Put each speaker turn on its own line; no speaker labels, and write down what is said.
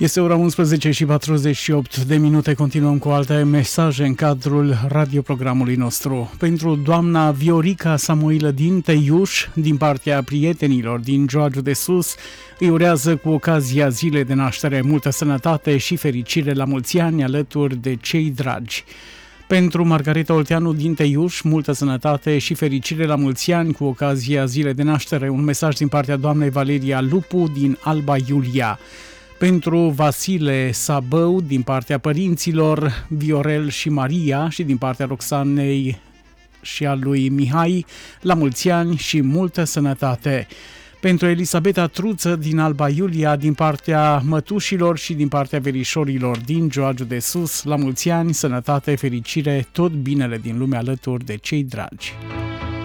Este ora 11:48. Continuăm cu alte mesaje în cadrul radioprogramului nostru. Pentru doamna Viorica Samoilă din Teiuș, din partea prietenilor din Joagiu de Sus, îi urează cu ocazia zilei de naștere multă sănătate și fericire la mulți ani alături de cei dragi. Pentru Margareta Olteanu din Teiuș, multă sănătate și fericire la mulți ani cu ocazia zilei de naștere. Un mesaj din partea doamnei Valeria Lupu din Alba Iulia. Pentru Vasile Sabău, din partea părinților Viorel și Maria și din partea Roxanei și a lui Mihai, la mulți ani și multă sănătate. Pentru Elisabeta Truță din Alba Iulia, din partea mătușilor și din partea verișorilor din Joagiu de Sus, la mulți ani, sănătate, fericire, tot binele din lume alături de cei dragi.